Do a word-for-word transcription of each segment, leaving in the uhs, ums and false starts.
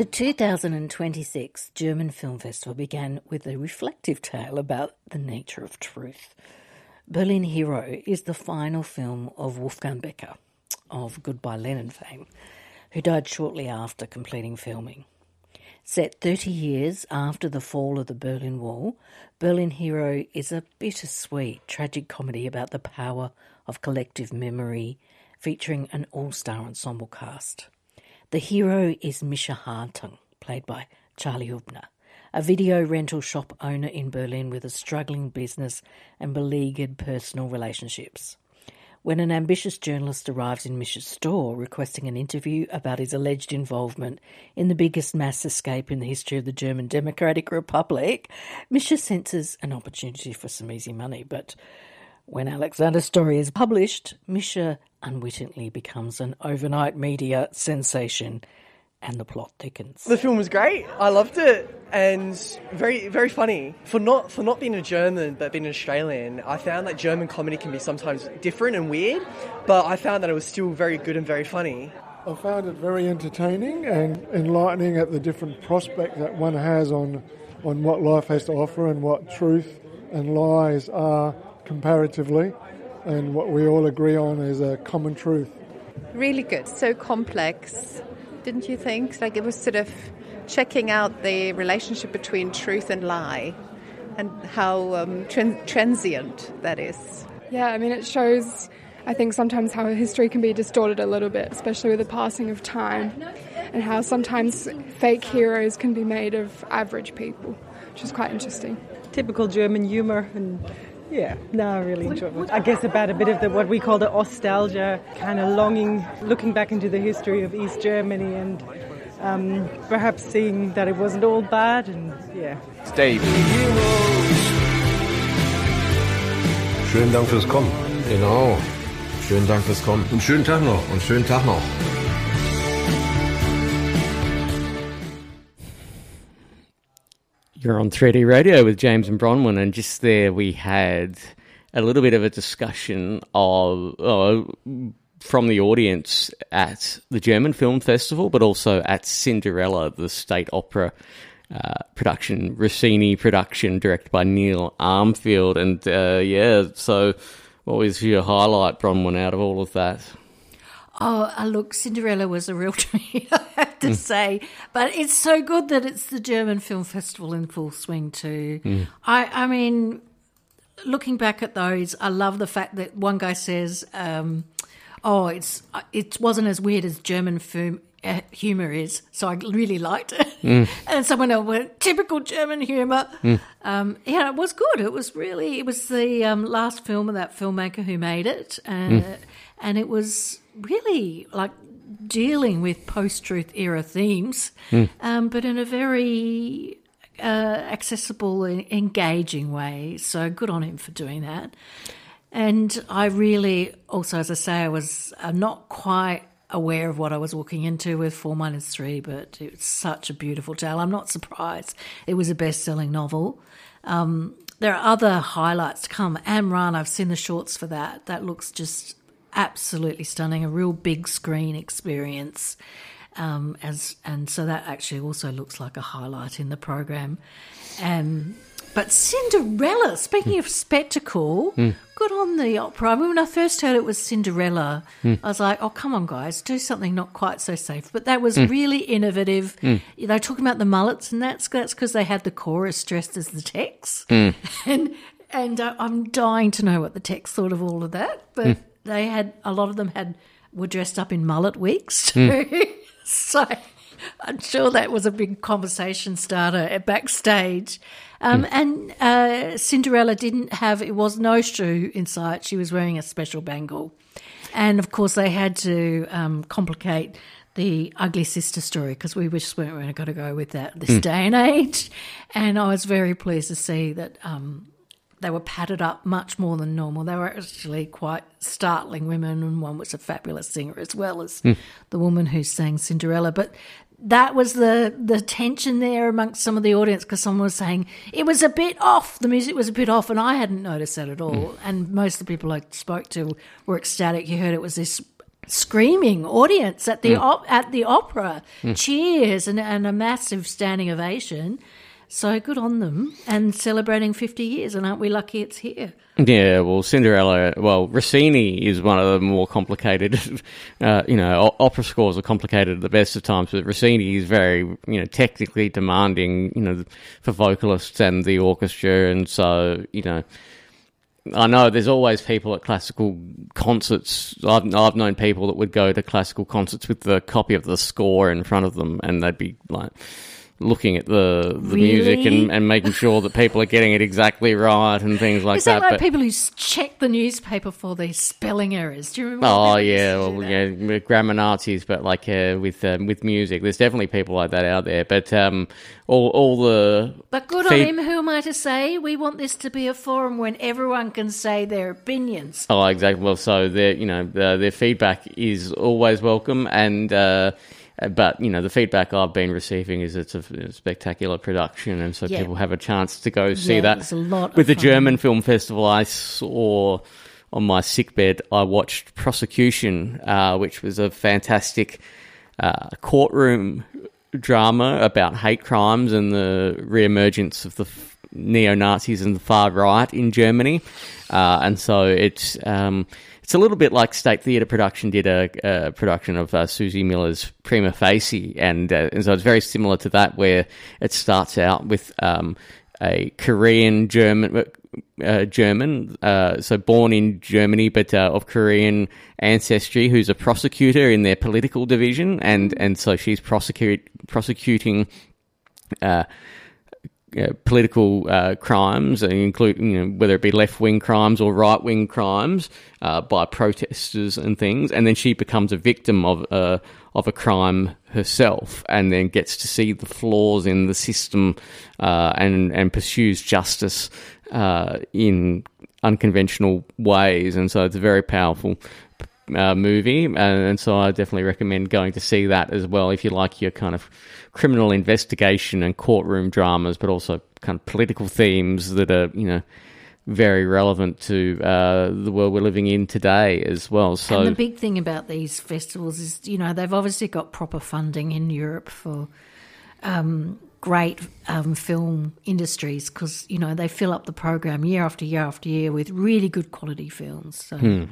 The two thousand twenty-six German Film Festival began with a reflective tale about the nature of truth. Berlin Hero is the final film of Wolfgang Becker, of Goodbye Lenin fame, who died shortly after completing filming. Set thirty years after the fall of the Berlin Wall, Berlin Hero is a bittersweet tragic comedy about the power of collective memory, featuring an all-star ensemble cast. The hero is Mischa Hartung, played by Charlie Hübner, a video rental shop owner in Berlin with a struggling business and beleaguered personal relationships. When an ambitious journalist arrives in Mischa's store requesting an interview about his alleged involvement in the biggest mass escape in the history of the German Democratic Republic, Mischa senses an opportunity for some easy money. But when Alexander's story is published, Mischa unwittingly becomes an overnight media sensation, and the plot thickens. The film was great. I loved it, and very, very funny. For not for not being a German but being an Australian, I found that German comedy can be sometimes different and weird, but I found that it was still very good and very funny. I found it very entertaining and enlightening at the different prospect that one has on on what life has to offer and what truth and lies are comparatively, and what we all agree on is a common truth. Really good. So complex, didn't you think? Like, it was sort of checking out the relationship between truth and lie and how um, tran- transient that is. Yeah, I mean, it shows, I think, sometimes how history can be distorted a little bit, especially with the passing of time, and how sometimes fake heroes can be made of average people, which is quite interesting. Typical German humour, and yeah, no, I really enjoyed it. I guess about a bit of the what we call the nostalgia, kind of longing, looking back into the history of East Germany, and um, perhaps seeing that it wasn't all bad, and yeah. Dave. Schönen Dank fürs Kommen. Genau. Schönen Dank fürs Kommen. Und schönen Tag noch. Und schönen Tag noch. You're on three D Radio with James and Bronwyn, and just there we had a little bit of a discussion of uh, from the audience at the German Film Festival, but also at Cinderella, the state opera uh, production, Rossini production, directed by Neil Armfield. And uh, yeah, so what was your highlight, Bronwyn, out of all of that? Oh, uh, look, Cinderella was a real treat, I have to mm. say. But it's so good that it's the German Film Festival in full swing too. Mm. I, I mean, looking back at those, I love the fact that one guy says, um, oh, it's it wasn't as weird as German film, uh, humour is, so I really liked it. Mm. And someone else went, typical German humour. Mm. Um, yeah, it was good. It was really, it was the um, last film of that filmmaker who made it. Uh, mm. And it was really like dealing with post-truth era themes, mm. um, but in a very uh, accessible and engaging way. So good on him for doing that. And I really also, as I say, I was uh, not quite aware of what I was walking into with Four Minus Three, but it was such a beautiful tale. I'm not surprised. It was a best-selling novel. Um, there are other highlights to come. Amran, I've seen the shorts for that. That looks just absolutely stunning, a real big screen experience. Um, as and so that actually also looks like a highlight in the program. Um, but Cinderella, speaking mm. of spectacle, mm. good on the opera. I mean, when I first heard it was Cinderella, mm. I was like, oh, come on, guys, do something not quite so safe. But that was mm. really innovative. Mm. They were talking about the mullets, and that's that's because they had the chorus dressed as the text. Mm. And and uh, I'm dying to know what the text thought of all of that. But mm. they had, a lot of them had were dressed up in mullet wigs too. Mm. So I'm sure that was a big conversation starter at backstage. Um, mm. And uh, Cinderella didn't have, it was no shoe inside. She was wearing a special bangle. And, of course, they had to um, complicate the ugly sister story because we just weren't going to go with that this mm. day and age. And I was very pleased to see that um, they were padded up much more than normal. They were actually quite startling women, and one was a fabulous singer as well as mm. the woman who sang Cinderella. But that was the, the tension there amongst some of the audience because someone was saying it was a bit off, the music was a bit off, and I hadn't noticed that at all. Mm. And most of the people I spoke to were ecstatic. You heard it was this screaming audience at the Mm. op- at the opera, Mm. cheers and, and a massive standing ovation. So good on them, and celebrating fifty years, and aren't we lucky it's here? Yeah, well, Cinderella, well, Rossini is one of the more complicated, uh, you know, o- opera scores are complicated at the best of times, but Rossini is very, you know, technically demanding, you know, for vocalists and the orchestra, and so, you know, I know there's always people at classical concerts. I've, I've known people that would go to classical concerts with the copy of the score in front of them, and they'd be like looking at the, the Really? music and, and making sure that people are getting it exactly right and things like Is that that. like but, people who s- check the newspaper for these spelling errors? Do you remember? Oh when they used yeah, to do well that? yeah, we're grammar Nazis, but like uh, with um, with music, there's definitely people like that out there. But um, all all the But good feed- on him. Who am I to say? We want this to be a forum when everyone can say their opinions. Oh, exactly. Well, so their you know the, their feedback is always welcome, and uh, but you know the feedback I've been receiving is it's a, a spectacular production, and so Yeah. people have a chance to go see Yeah, that. it's a lot With of the fun. German Film Festival, I saw on my sickbed, I watched Prosecution, uh, which was a fantastic uh, courtroom drama about hate crimes and the reemergence of the f- neo-Nazis and the far right in Germany. Uh, and so it's um, it's a little bit like State Theatre Production did a, a production of uh, Susie Miller's Prima Facie, and, uh, and so it's very similar to that, where it starts out with um, a Korean German. Uh, German, uh, so born in Germany, but uh, of Korean ancestry, who's a prosecutor in their political division, and, and so she's prosecute, prosecuting uh, uh, political uh, crimes, including, you know, whether it be left-wing crimes or right-wing crimes uh, by protesters and things, and then she becomes a victim of uh, of a crime herself, and then gets to see the flaws in the system uh, and and pursues justice uh, in unconventional ways, and so it's a very powerful uh, movie, and, and so I definitely recommend going to see that as well if you like your kind of criminal investigation and courtroom dramas, but also kind of political themes that are, you know, very relevant to uh, the world we're living in today as well. So And the big thing about these festivals is, you know, they've obviously got proper funding in Europe for um, great um, film industries, because, you know, they fill up the program year after year after year with really good quality films. So Hmm.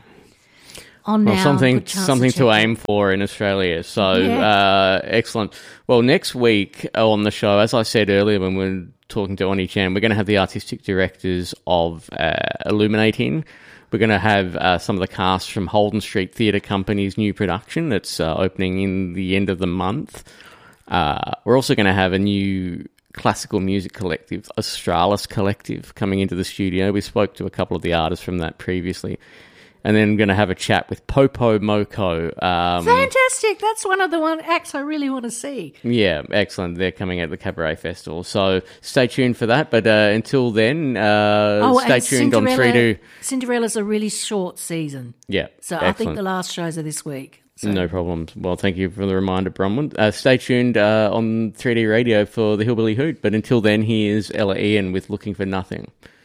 on Well, now, something good chance something to, to check aim for in Australia. So Yeah. uh, excellent. Well, next week on the show, as I said earlier when we were talking to Oni Chan, we're going to have the artistic directors of uh, Illuminating. We're going to have uh, some of the cast from Holden Street Theatre Company's new production that's uh, opening in the end of the month. Uh, we're also going to have a new classical music collective, Australis Collective, coming into the studio. We spoke to a couple of the artists from that previously. And then going to have a chat with Popo Moko. Um, Fantastic. That's one of the one acts I really want to see. yeah, excellent. They're coming at the Cabaret Festival. So stay tuned for that. But uh, until then, uh, Oh, stay and tuned on Cinderella, three two. Cinderella's a really short season. Yeah, So I think excellent. the last shows are this week. So. No problems. Well, thank you for the reminder, Bronwyn. Uh, stay tuned uh, on three D Radio for the Hillbilly Hoot. But until then, here's Ella Ian with Looking for Nothing.